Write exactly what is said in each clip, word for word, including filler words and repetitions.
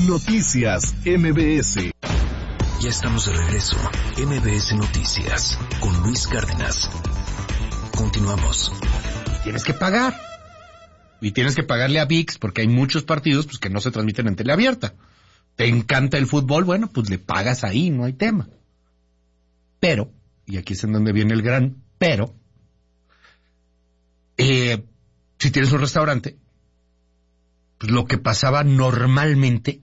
Noticias M B S. Ya estamos de regreso. M B S Noticias con Luis Cárdenas. Continuamos. Tienes que pagar. Y tienes que pagarle a V I X porque hay muchos partidos pues, que no se transmiten en tele abierta. ¿Te encanta el fútbol? Bueno, pues le pagas ahí, no hay tema. Pero, y aquí es en donde viene el gran pero, eh, si tienes un restaurante, pues lo que pasaba normalmente,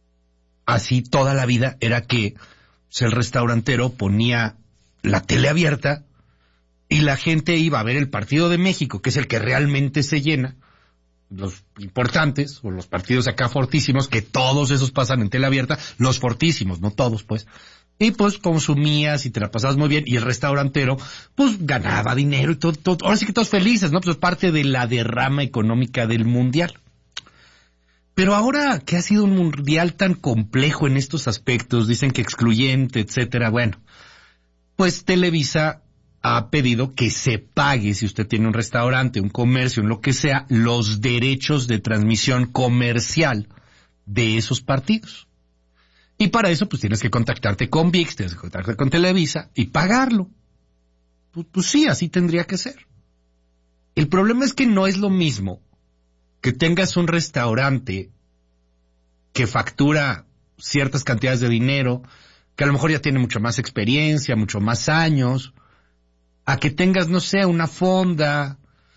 así toda la vida, era que pues, el restaurantero ponía la tele abierta y la gente iba a ver el partido de México, que es el que realmente se llena, los importantes, o los partidos acá fortísimos, que todos esos pasan en tele abierta, los fortísimos, no todos pues, y pues consumías y te la pasabas muy bien, y el restaurantero pues ganaba dinero y todo, todo, ahora sí que todos felices, ¿no? Pues es parte de la derrama económica del mundial. Pero ahora que ha sido un mundial tan complejo en estos aspectos, dicen que excluyente, etcétera, bueno, pues Televisa ha pedido que se pague, si usted tiene un restaurante, un comercio, en lo que sea, los derechos de transmisión comercial de esos partidos. Y para eso, pues tienes que contactarte con V I X, tienes que contactarte con Televisa y pagarlo. Pues, pues sí, así tendría que ser. El problema es que no es lo mismo que tengas un restaurante que factura ciertas cantidades de dinero, que a lo mejor ya tiene mucha más experiencia, mucho más años, a que tengas, no sé, una fonda,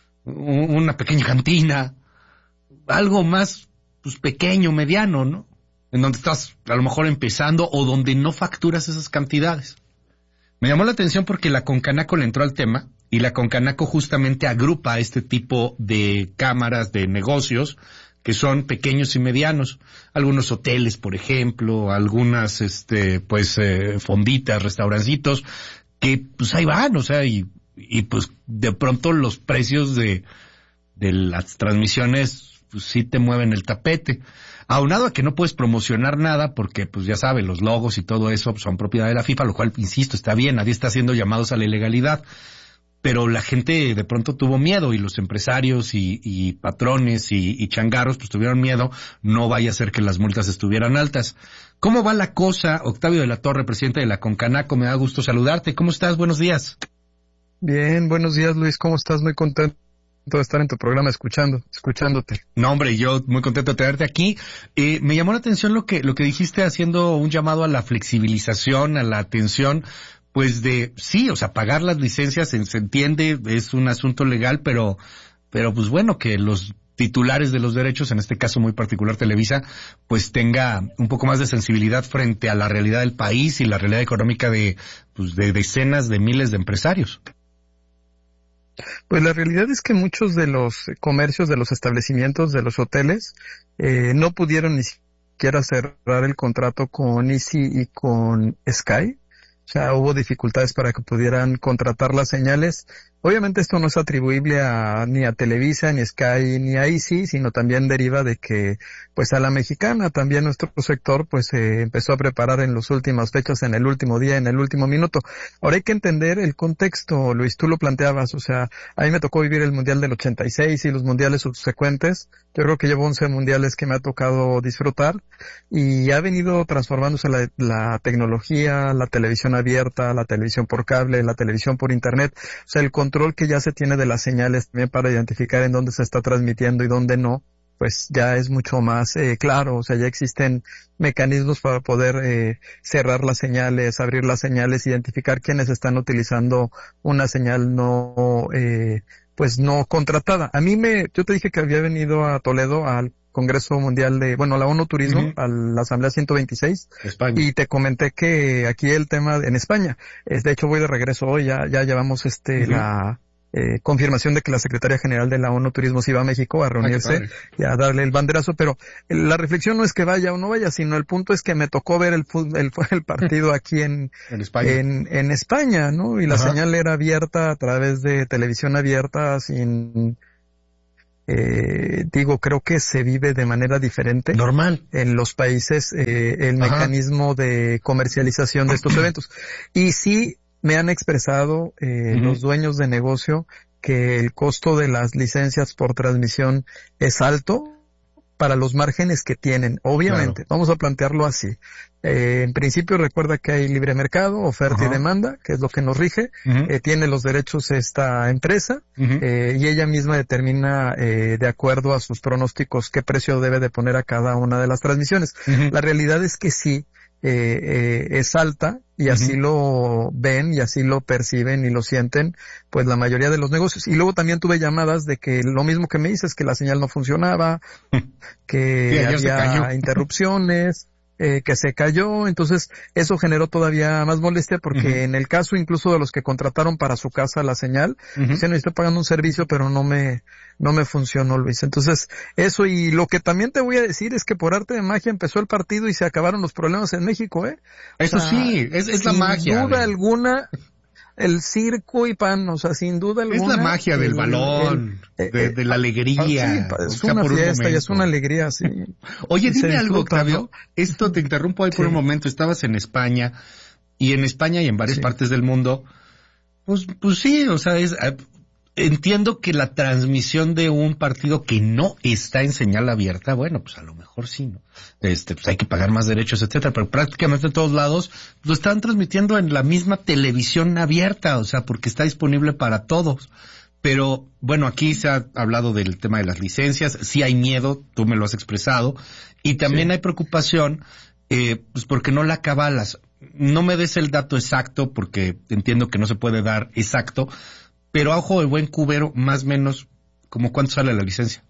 una pequeña cantina, algo más pues pequeño, mediano, ¿no? En donde estás a lo mejor empezando o donde no facturas esas cantidades. Me llamó la atención porque la Concanaco le entró al tema y la Concanaco justamente agrupa este tipo de cámaras de negocios que son pequeños y medianos. Algunos hoteles, por ejemplo, algunas, este, pues, eh, fonditas, restaurancitos, que pues ahí van, o sea, y, y pues de pronto los precios de, de las transmisiones pues sí te mueven el tapete. Aunado a que no puedes promocionar nada porque pues ya sabes, los logos y todo eso son propiedad de la FIFA, lo cual, insisto, está bien, nadie está haciendo llamados a la ilegalidad. Pero la gente de pronto tuvo miedo y los empresarios y, y patrones y, y changarros pues tuvieron miedo, no vaya a ser que las multas estuvieran altas. ¿Cómo va la cosa? Octavio de la Torre, presidente de la Concanaco, me da gusto saludarte. ¿Cómo estás? Buenos días. Bien, buenos días, Luis. ¿Cómo estás? Muy contento de estar en tu programa escuchando, escuchándote. No, hombre, yo muy contento de tenerte aquí. Eh, me llamó la atención lo que, lo que dijiste haciendo un llamado a la flexibilización, a la atención, pues de, sí, o sea, pagar las licencias se, se entiende, es un asunto legal, pero, pero pues bueno, que los titulares de los derechos, en este caso muy particular Televisa, pues tenga un poco más de sensibilidad frente a la realidad del país y la realidad económica de, pues de decenas de miles de empresarios. Pues la realidad es que muchos de los comercios, de los establecimientos, de los hoteles, eh, no pudieron ni siquiera cerrar el contrato con Easy y con Sky. O sea, hubo dificultades para que pudieran contratar las señales. Obviamente esto no es atribuible a ni a Televisa, ni a Sky, ni a Easy, sino también deriva de que, pues a la mexicana, también nuestro sector, pues se eh, empezó a preparar en las últimas fechas, en el último día, en el último minuto. Ahora hay que entender el contexto, Luis, tú lo planteabas, o sea, a mí me tocó vivir el Mundial del ochenta y seis y los mundiales subsecuentes. Yo creo que llevo once mundiales que me ha tocado disfrutar y ha venido transformándose la, la tecnología, la televisión abierta, la televisión por cable, la televisión por internet, o sea, el control que ya se tiene de las señales también para identificar en dónde se está transmitiendo y dónde no, pues ya es mucho más eh, claro, o sea, ya existen mecanismos para poder eh, cerrar las señales, abrir las señales, identificar quiénes están utilizando una señal no, eh, pues no contratada. A mí me, yo te dije que había venido a Toledo al Congreso Mundial de, bueno, a la ONU Turismo, uh-huh. a la Asamblea ciento veintiséis, España. Y te comenté que aquí el tema en España, es, de hecho voy de regreso hoy, ya, ya llevamos este, uh-huh. la eh, confirmación de que la Secretaria General de la ONU Turismo se iba a México a reunirse Ay, y a darle el banderazo, pero la reflexión no es que vaya o no vaya, sino el punto es que me tocó ver el el, el partido aquí en, en España, en, en España, ¿no? Y la uh-huh. señal era abierta a través de televisión abierta, sin Eh, digo, creo que se vive de manera diferente. Normal. En los países, eh, el Ajá. mecanismo de comercialización de estos eventos. Y sí me han expresado, eh, uh-huh. los dueños de negocio que el costo de las licencias por transmisión es alto para los márgenes que tienen. Obviamente, claro. Vamos a plantearlo así. Eh, en principio recuerda que hay libre mercado, oferta uh-huh. y demanda, que es lo que nos rige. Uh-huh. Eh, tiene los derechos esta empresa uh-huh. eh, y ella misma determina eh, de acuerdo a sus pronósticos qué precio debe de poner a cada una de las transmisiones. Uh-huh. La realidad es que sí, eh, eh, es alta y uh-huh. así lo ven y así lo perciben y lo sienten pues la mayoría de los negocios. Y luego también tuve llamadas de que lo mismo que me dices, que la señal no funcionaba, que sí, había interrupciones, eh, que se cayó. Entonces eso generó todavía más molestia porque uh-huh. en el caso incluso de los que contrataron para su casa la señal, uh-huh. dicen, estoy pagando un servicio pero no me no me funcionó, Luis. Entonces eso, y lo que también te voy a decir es que por arte de magia empezó el partido y se acabaron los problemas en México, ¿eh? O eso sea, sí, es, es la magia. Sin duda ¿no? alguna, el circo y pan, o sea, sin duda alguna. Es la magia del el, balón, el, de, de la alegría. Sí, es una fiesta y es una alegría, sí. Oye, dime algo, Octavio. Esto te interrumpo ahí por sí. un momento. Estabas en España, y en España y en varias sí. partes del mundo, pues, pues sí, o sea, es... Entiendo que la transmisión de un partido que no está en señal abierta, bueno, pues a lo mejor sí, ¿no? Este, pues hay que pagar más derechos, etcétera, pero prácticamente en todos lados lo están transmitiendo en la misma televisión abierta, o sea, porque está disponible para todos. Pero, bueno, aquí se ha hablado del tema de las licencias, sí hay miedo, tú me lo has expresado, y también sí. hay preocupación, eh, pues porque no la acabalas. No me des el dato exacto, porque entiendo que no se puede dar exacto, pero a ojo de buen cubero, más o menos, ¿como cuánto sale la licencia?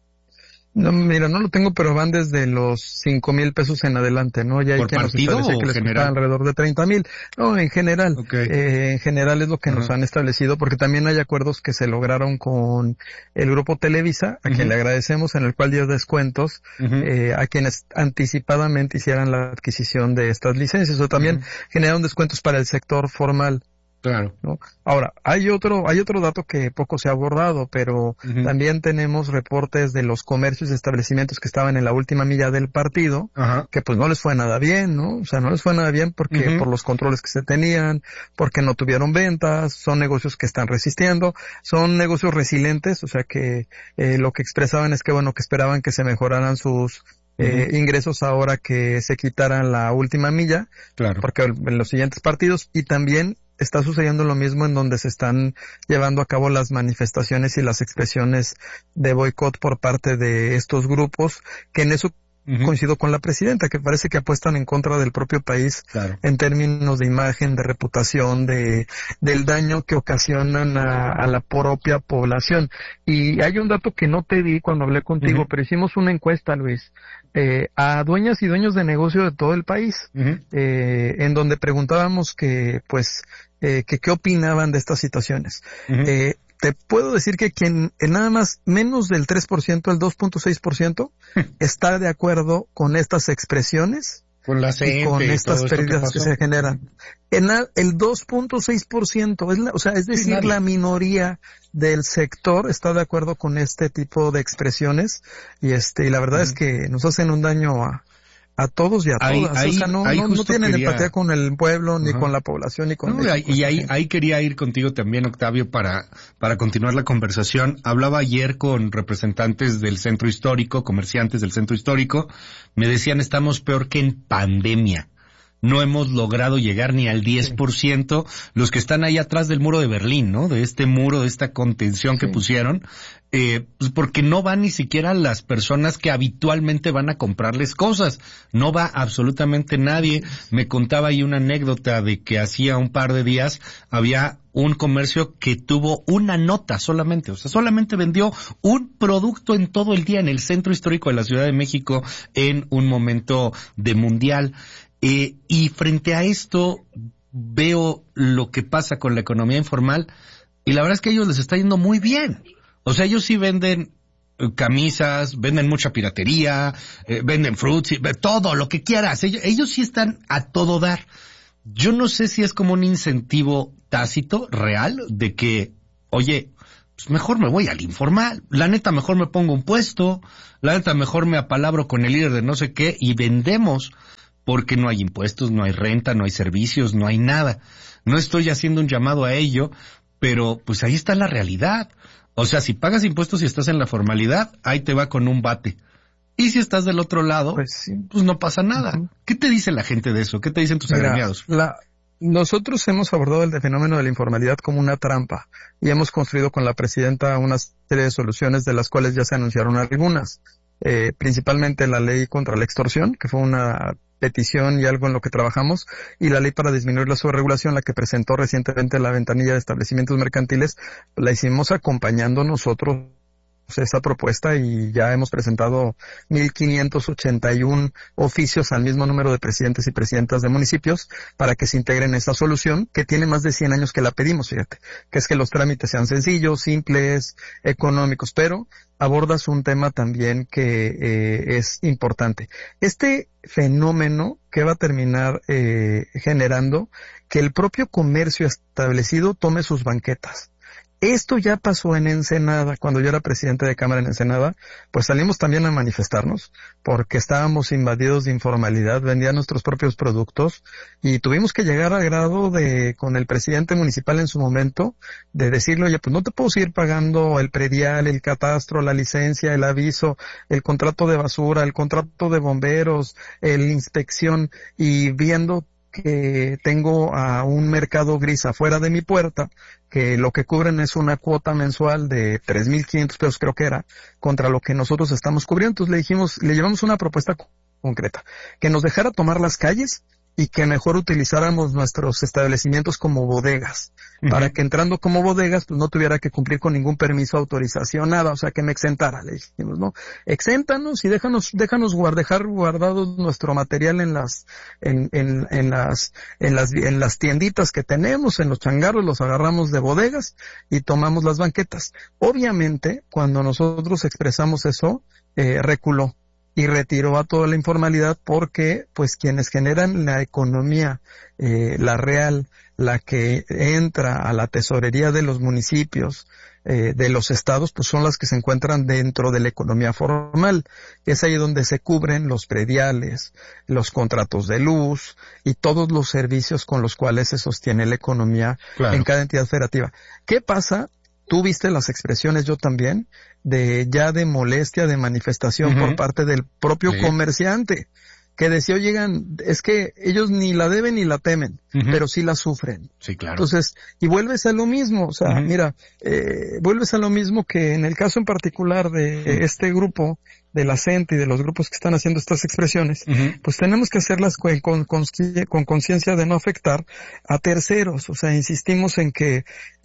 No, mira, no lo tengo, pero van desde los cinco mil pesos en adelante, ¿no? Ya hay ¿Por quien nos partido establece o que les general? cuesta alrededor de treinta mil. No, en general. Okay. Eh, en general es lo que uh-huh. nos han establecido, porque también hay acuerdos que se lograron con el grupo Televisa, a uh-huh. quien le agradecemos, en el cual dio descuentos uh-huh. eh, a quienes anticipadamente hicieran la adquisición de estas licencias, o también uh-huh. generaron descuentos para el sector formal. Claro. ¿No? Ahora, hay otro, hay otro dato que poco se ha abordado, pero uh-huh. también tenemos reportes de los comercios y establecimientos que estaban en la última milla del partido, uh-huh. que pues no les fue nada bien, ¿no? O sea, no les fue nada bien porque uh-huh. por los controles que se tenían, porque no tuvieron ventas, son negocios que están resistiendo, son negocios resilientes, o sea que eh, lo que expresaban es que bueno, que esperaban que se mejoraran sus Eh, uh-huh. ingresos ahora que se quitaran la última milla, claro. porque en los siguientes partidos, y también está sucediendo lo mismo en donde se están llevando a cabo las manifestaciones y las expresiones de boicot por parte de estos grupos, que en eso uh-huh. coincido con la presidenta, que parece que apuestan en contra del propio país, claro. en términos de imagen, de reputación, de del daño que ocasionan a, a la propia población. Y hay un dato que no te di cuando hablé contigo, uh-huh. pero hicimos una encuesta, Luis, eh, a dueñas y dueños de negocio de todo el país, uh-huh. eh, en donde preguntábamos que, pues, eh, que qué opinaban de estas situaciones. Uh-huh. Eh, te puedo decir que quien en nada más menos del tres por ciento, el dos punto seis por ciento, está de acuerdo con estas expresiones con la y con estas pérdidas que, que se generan. En la, el dos punto seis por ciento, es la, o sea, es decir, sí, la minoría del sector está de acuerdo con este tipo de expresiones, y este, y la verdad uh-huh. es que nos hacen un daño a a todos y a ahí, todas, ahí, o sea, no, no, no tienen quería... empatía con el pueblo, ni uh-huh. con la población, ni con no, México. Y ahí, ahí quería ir contigo también, Octavio, para, para continuar la conversación. Hablaba ayer con representantes del centro histórico, comerciantes del centro histórico, me decían, estamos peor que en pandemia. No hemos logrado llegar ni al diez por ciento, sí. los que están ahí atrás del muro de Berlín, ¿no? De este muro, de esta contención sí. que pusieron, eh, pues porque no van ni siquiera las personas que habitualmente van a comprarles cosas. No va absolutamente nadie. Me contaba ahí una anécdota de que hacía un par de días había un comercio que tuvo una nota solamente, o sea, solamente vendió un producto en todo el día en el centro histórico de la Ciudad de México en un momento de mundial. Eh, y frente a esto veo lo que pasa con la economía informal y la verdad es que a ellos les está yendo muy bien. O sea, ellos sí venden eh, camisas, venden mucha piratería, eh, venden fruits, todo lo que quieras. Ellos, ellos sí están a todo dar. Yo no sé si es como un incentivo tácito, real, de que, oye, pues mejor me voy al informal. La neta, mejor me pongo un puesto. La neta, mejor me apalabro con el líder de no sé qué y vendemos. Porque no hay impuestos, no hay renta, no hay servicios, no hay nada. No estoy haciendo un llamado a ello, pero pues ahí está la realidad. O sea, si pagas impuestos y estás en la formalidad, ahí te va con un bate. Y si estás del otro lado, pues, sí. pues no pasa nada. Uh-huh. ¿Qué te dice la gente de eso? ¿Qué te dicen tus Mira, agremiados? La, nosotros hemos abordado el fenómeno de la informalidad como una trampa y hemos construido con la presidenta una serie de soluciones de las cuales ya se anunciaron algunas. Eh, principalmente la ley contra la extorsión, que fue una petición y algo en lo que trabajamos, y la ley para disminuir la sobreregulación, la que presentó recientemente la ventanilla de establecimientos mercantiles, la hicimos acompañando nosotros esa propuesta y ya hemos presentado mil quinientos ochenta y uno oficios al mismo número de presidentes y presidentas de municipios para que se integren esta solución que tiene más de cien años que la pedimos, fíjate, que es que los trámites sean sencillos, simples, económicos, pero abordas un tema también que eh, es importante. Este fenómeno que va a terminar eh, generando que el propio comercio establecido tome sus banquetas. Esto ya pasó en Ensenada, cuando yo era presidente de Cámara en Ensenada, pues salimos también a manifestarnos, porque estábamos invadidos de informalidad, vendían nuestros propios productos, y tuvimos que llegar al grado de, con el presidente municipal en su momento, de decirle, oye, pues no te puedo seguir pagando el predial, el catastro, la licencia, el aviso, el contrato de basura, el contrato de bomberos, el inspección, y viendo que tengo a un mercado gris afuera de mi puerta, que lo que cubren es una cuota mensual de tres mil quinientos pesos, creo que era, contra lo que nosotros estamos cubriendo. Entonces le dijimos, le llevamos una propuesta concreta, que nos dejara tomar las calles y que mejor utilizáramos nuestros establecimientos como bodegas, uh-huh. para que entrando como bodegas, pues no tuviera que cumplir con ningún permiso, autorización, nada, o sea, que me exentara. Le dijimos, no, exéntanos y déjanos, déjanos guard, dejar guardados nuestro material en las, en, en, en las, en las, en las tienditas que tenemos, en los changarros, los agarramos de bodegas y tomamos las banquetas. Obviamente, cuando nosotros expresamos eso, eh, reculó y retiró a toda la informalidad porque, pues, quienes generan la economía, eh, la real, la que entra a la tesorería de los municipios, eh, de los estados, pues son las que se encuentran dentro de la economía formal. Es ahí donde se cubren los prediales, los contratos de luz y todos los servicios con los cuales se sostiene la economía claro. en cada entidad federativa. ¿Qué pasa? Tú viste las expresiones, yo también, de ya de molestia, de manifestación uh-huh. por parte del propio sí. comerciante, que decía, oigan, es que ellos ni la deben ni la temen, uh-huh. pero sí la sufren. Sí, claro. Entonces, y vuelves a lo mismo, o sea, uh-huh. mira, eh, vuelves a lo mismo que en el caso en particular de uh-huh. este grupo, de la C E N T E y de los grupos que están haciendo estas expresiones, uh-huh. pues tenemos que hacerlas con conciencia con, con de no afectar a terceros, o sea, insistimos en que,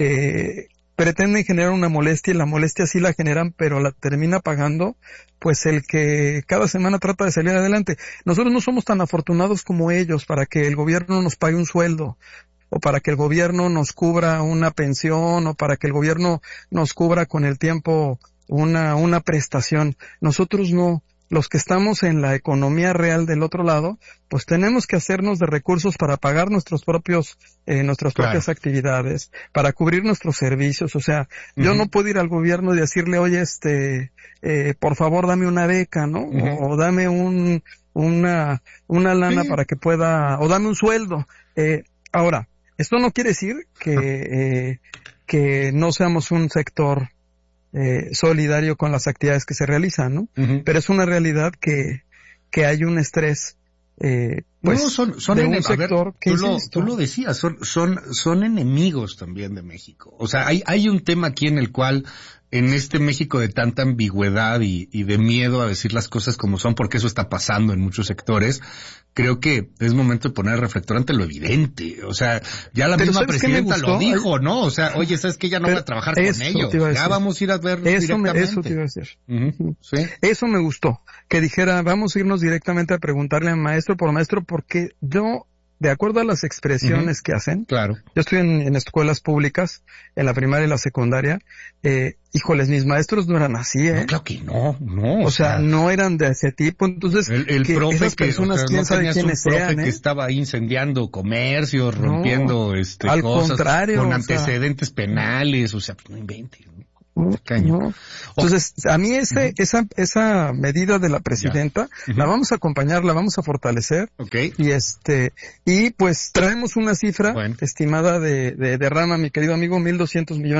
eh, pretenden generar una molestia y la molestia sí la generan, pero la termina pagando pues el que cada semana trata de salir adelante. Nosotros no somos tan afortunados como ellos para que el gobierno nos pague un sueldo, o para que el gobierno nos cubra una pensión, o para que el gobierno nos cubra con el tiempo una, una prestación. Nosotros no. Los que estamos en la economía real del otro lado, pues tenemos que hacernos de recursos para pagar nuestros propios, eh, nuestras claro. propias actividades, para cubrir nuestros servicios. O sea, uh-huh. yo no puedo ir al gobierno y decirle, oye, este, eh, por favor dame una beca, ¿no? Uh-huh. O, o dame un, una, una lana sí. para que pueda, o dame un sueldo. Eh, ahora, esto no quiere decir que, eh, que no seamos un sector Eh, solidario con las actividades que se realizan, ¿no? Uh-huh. Pero es una realidad que, que hay un estrés, eh, pues, no, son, son de un sector ver, que tú lo, tú lo decías, son, son, son enemigos también de México. O sea, hay, hay un tema aquí en el cual, en este México de tanta ambigüedad y, y de miedo a decir las cosas como son, porque eso está pasando en muchos sectores, creo que es momento de poner el reflector ante lo evidente. O sea, ya la pero misma presidenta lo dijo, ¿no? O sea, oye, ¿sabes qué? Ya no voy a trabajar con ellos. Ya vamos a ir a ver eso directamente. Me, eso te iba a decir. Uh-huh. ¿Sí? Eso me gustó. Que dijera, vamos a irnos directamente a preguntarle a maestro por maestro, porque yo, de acuerdo a las expresiones uh-huh. que hacen, claro. yo estoy en, en escuelas públicas, en la primaria y la secundaria, eh, híjoles, mis maestros no eran así, ¿eh? No, claro que no, no. O, o sea, sea, no eran de ese tipo, entonces, el, el que profe esas personas, que, o sea, quién no sabe quiénes un profe sean, ¿eh? que estaba incendiando comercios, rompiendo, no, este, al cosas, contrario, con o antecedentes sea, penales, o sea, pues no inventes, ¿no? No. Entonces, a mí ese, uh-huh. esa, esa medida de la presidenta, uh-huh. la vamos a acompañar, la vamos a fortalecer. Okay. Y este, y pues traemos una cifra bueno. estimada de, de derrama, mi querido amigo, mil doscientos millones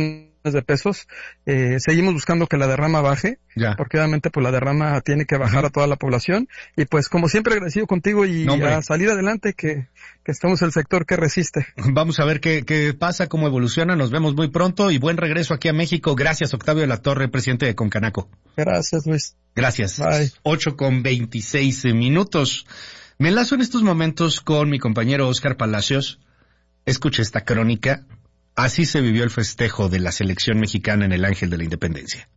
de pesos. Eh, seguimos buscando que la derrama baje, ya. porque obviamente pues la derrama tiene que bajar uh-huh. a toda la población. Y pues como siempre agradecido contigo y no, a salir adelante, que, que estamos el sector que resiste. Vamos a ver qué, qué pasa, cómo evoluciona. Nos vemos muy pronto y buen regreso aquí a México. Gracias, Octavio de la Torre, presidente de Concanaco. Gracias, Luis. Gracias. Bye. ocho con veintiséis minutos. Me enlazo en estos momentos con mi compañero Oscar Palacios. Escuche esta crónica. Así se vivió el festejo de la selección mexicana en el Ángel de la Independencia.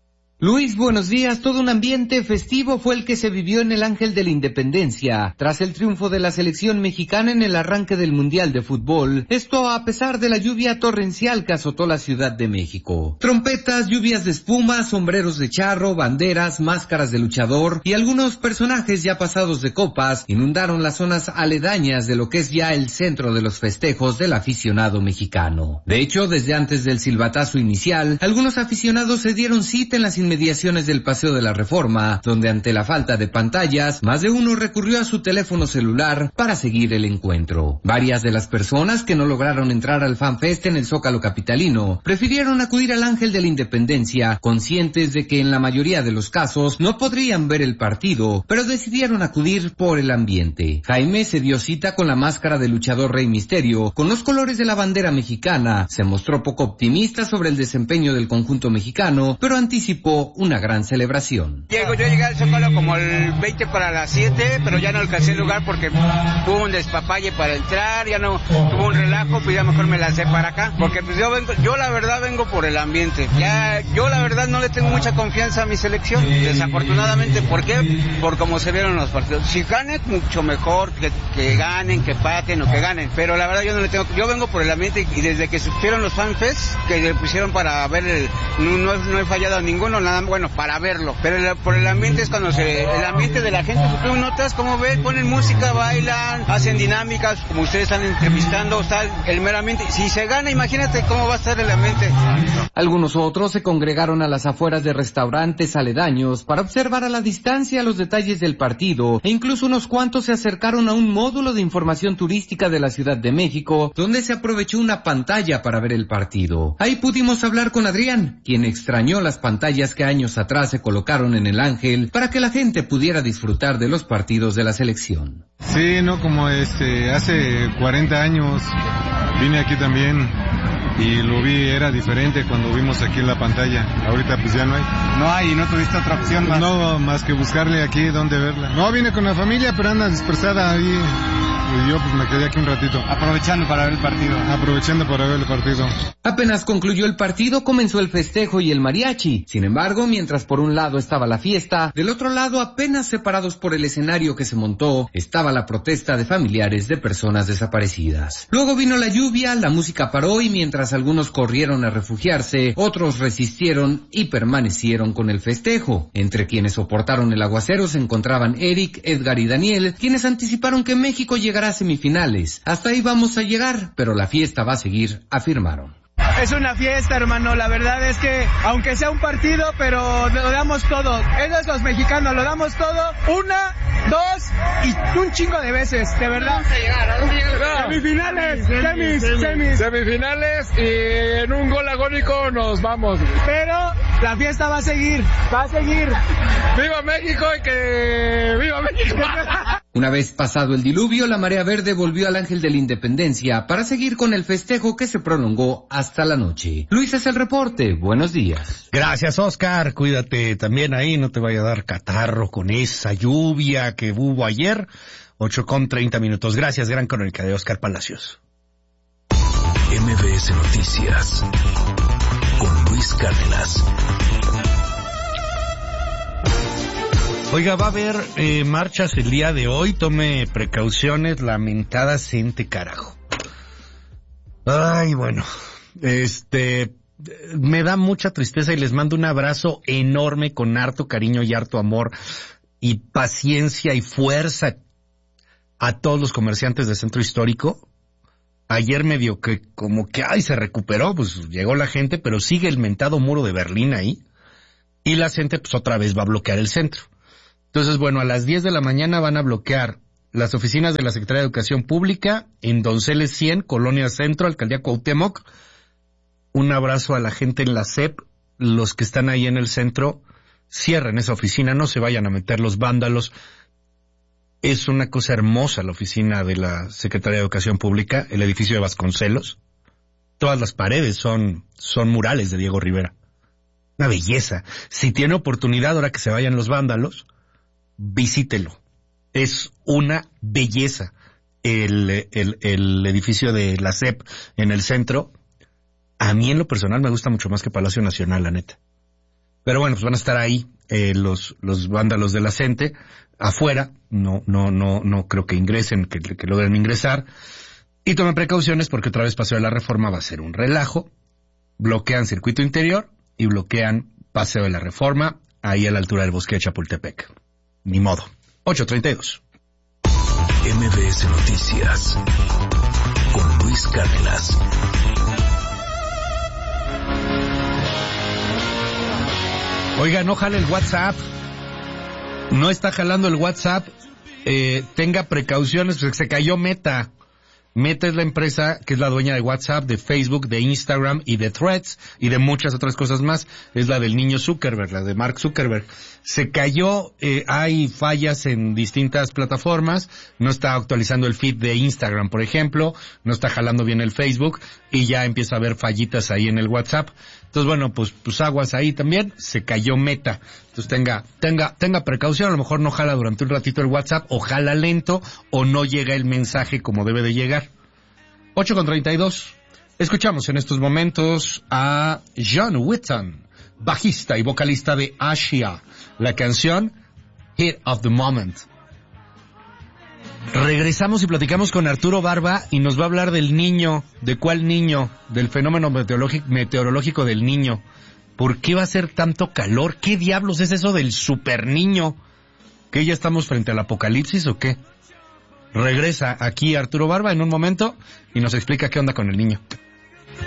Luis, buenos días. Todo un ambiente festivo fue el que se vivió en el Ángel de la Independencia, tras el triunfo de la selección mexicana en el arranque del Mundial de Fútbol. Esto a pesar de la lluvia torrencial que azotó la Ciudad de México. Trompetas, lluvias de espuma, sombreros de charro, banderas, máscaras de luchador y algunos personajes ya pasados de copas inundaron las zonas aledañas de lo que es ya el centro de los festejos del aficionado mexicano. De hecho, desde antes del silbatazo inicial, algunos aficionados se dieron cita en las inmediaciones del Paseo de la Reforma, donde ante la falta de pantallas, más de uno recurrió a su teléfono celular para seguir el encuentro. Varias de las personas que no lograron entrar al FanFest en el Zócalo capitalino prefirieron acudir al Ángel de la Independencia, conscientes de que en la mayoría de los casos no podrían ver el partido, pero decidieron acudir por el ambiente. Jaime se dio cita con la máscara del luchador Rey Misterio, con los colores de la bandera mexicana, se mostró poco optimista sobre el desempeño del conjunto mexicano, pero anticipó una gran celebración. Llego, yo llegué al Zócalo como el veinte para las siete, pero ya no alcancé el lugar porque hubo un despapalle para entrar, ya no tuvo un relajo, pues ya mejor me lancé para acá, porque pues yo vengo, yo la verdad vengo por el ambiente. Ya, yo la verdad no le tengo mucha confianza a mi selección, desafortunadamente. ¿Por qué? Por cómo se vieron los partidos. Si ganen, mucho mejor, que, que ganen, que paten o que ganen, pero la verdad yo no le tengo, yo vengo por el ambiente y desde que supieron los FanFest, que le pusieron para ver el, no, no, no he fallado a ninguno, nada, bueno, para verlo, pero el, por el ambiente es cuando se, el ambiente de la gente, tú notas cómo ves, ponen música, bailan, hacen dinámicas, como ustedes están entrevistando, está el mero ambiente. Si se gana, imagínate cómo va a estar el ambiente. Algunos otros se congregaron a las afueras de restaurantes aledaños para observar a la distancia los detalles del partido, e incluso unos cuantos se acercaron a un módulo de información turística de la Ciudad de México, donde se aprovechó una pantalla para ver el partido. Ahí pudimos hablar con Adrián, quien extrañó las pantallas que años atrás se colocaron en el Ángel para que la gente pudiera disfrutar de los partidos de la selección. Sí, no, como este, hace cuarenta años vine aquí también y lo vi, era diferente cuando vimos aquí en la pantalla. Ahorita pues ya no hay. No hay, ¿no tuviste otra opción más? No, más que buscarle aquí dónde verla. No, vine con la familia, pero anda dispersada ahí. Y yo pues me quedé aquí un ratito. Aprovechando para ver el partido. Aprovechando para ver el partido. Apenas concluyó el partido, comenzó el festejo y el mariachi. Sin embargo, mientras por un lado estaba la fiesta, del otro lado, apenas separados por el escenario que se montó, estaba la protesta de familiares de personas desaparecidas. Luego vino la lluvia, la música paró y mientras algunos corrieron a refugiarse, otros resistieron y permanecieron con el festejo. Entre quienes soportaron el aguacero se encontraban Eric, Edgar y Daniel, quienes anticiparon que México llegará a semifinales. Hasta ahí vamos a llegar, pero la fiesta va a seguir, afirmaron. Es una fiesta, hermano, la verdad es que, aunque sea un partido, pero lo damos todo. Ellos los mexicanos, lo damos todo, una, dos y un chingo de veces, de verdad. Vamos a llegar, vamos a llegar. Semifinales, semis, semis. Semifinales y en un gol agónico nos vamos. Pero la fiesta va a seguir, va a seguir. ¡Viva México y que viva México! Una vez pasado el diluvio, la marea verde volvió al Ángel de la Independencia para seguir con el festejo que se prolongó hasta la noche. Luis es el reporte. Buenos días. Gracias, Oscar. Cuídate también ahí, no te vaya a dar catarro con esa lluvia que hubo ayer. ocho con treinta minutos. Gracias, gran crónica de Oscar Palacios. M B S Noticias con Luis Cárdenas. Oiga, va a haber eh, marchas el día de hoy, tome precauciones, lamentada gente, carajo. Ay, bueno, este, me da mucha tristeza y les mando un abrazo enorme con harto cariño y harto amor y paciencia y fuerza a todos los comerciantes del centro histórico. Ayer medio que como que, ay, se recuperó, pues llegó la gente, pero sigue el mentado muro de Berlín ahí y la gente pues otra vez va a bloquear el centro. Entonces, bueno, a las diez de la mañana van a bloquear las oficinas de la Secretaría de Educación Pública en Donceles cien, Colonia Centro, Alcaldía Cuauhtémoc, un abrazo a la gente en la S E P, los que están ahí en el centro, cierren esa oficina, no se vayan a meter los vándalos. Es una cosa hermosa la oficina de la Secretaría de Educación Pública, el edificio de Vasconcelos. Todas las paredes son, son murales de Diego Rivera. Una belleza. Si tiene oportunidad, ahora que se vayan los vándalos, visítelo. Es una belleza el, el, el edificio de la S E P en el centro. A mí en lo personal me gusta mucho más que Palacio Nacional, la neta. Pero bueno, pues van a estar ahí eh, los, los vándalos de la CENTE. Afuera, no, no, no, no creo que ingresen, que, que logren ingresar. Y tomen precauciones porque otra vez Paseo de la Reforma va a ser un relajo. Bloquean circuito interior y bloquean Paseo de la Reforma, ahí a la altura del bosque de Chapultepec. Ni modo. ocho treinta y dos. M B S Noticias con Luis Cárdenas. Oiga, no jale el WhatsApp. No está jalando el WhatsApp. Eh, tenga precauciones, porque se cayó Meta. Meta es la empresa que es la dueña de WhatsApp, de Facebook, de Instagram y de Threads y de muchas otras cosas más. Es la del niño Zuckerberg, la de Mark Zuckerberg. Se cayó, eh, hay fallas en distintas plataformas, no está actualizando el feed de Instagram, por ejemplo, no está jalando bien el Facebook y ya empieza a haber fallitas ahí en el WhatsApp. Entonces, bueno, pues, pues aguas ahí también, se cayó Meta. Entonces tenga, tenga, tenga precaución, a lo mejor no jala durante un ratito el WhatsApp, o jala lento, o no llega el mensaje como debe de llegar. ocho con treinta y dos. Escuchamos en estos momentos a John Whitton, bajista y vocalista de Asia, la canción Hit of the Moment. Regresamos y platicamos con Arturo Barba y nos va a hablar del niño. ¿De cuál niño? Del fenómeno meteorológico, meteorológico del niño. ¿Por qué va a ser tanto calor? ¿Qué diablos es eso del super niño? ¿Que ya estamos frente al apocalipsis o qué? Regresa aquí Arturo Barba en un momento y nos explica qué onda con el niño.